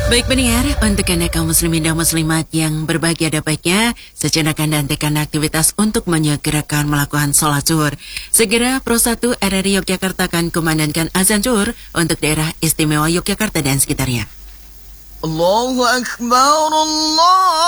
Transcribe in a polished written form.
Baik pendengar, untuk Anda kaum muslimin dan muslimat yang berbahagia ada baiknya, sejenak Anda hentikan aktivitas untuk menyegerakan melakukan sholat zuhur. Segera Pro 1 RRI Yogyakarta akan kumandangkan azan zuhur untuk daerah istimewa Yogyakarta dan sekitarnya. Allahu Akbar, Allah